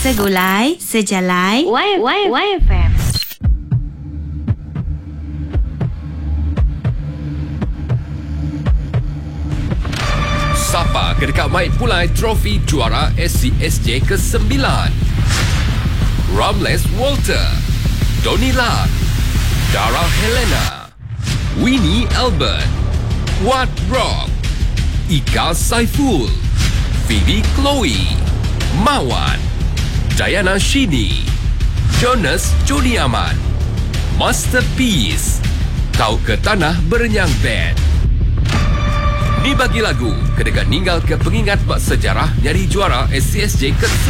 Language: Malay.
Segulai, sejalai. YFM. Sapa ke dekat Mike Pulai trofi juara SCSJ ke-9. Ramles Walter, Tony Lam, Dara Helena, Winnie Albert, Wat Rock, Ika Saiful, Phoebe Chloe, Mawan, Diana Shini, Jonas Joni Aman, Masterpiece, Kau ke Tanah Berenyang Band. Ni bagi lagu kedekat ninggal ke pengingat bak sejarah nyari juara SCSJ ke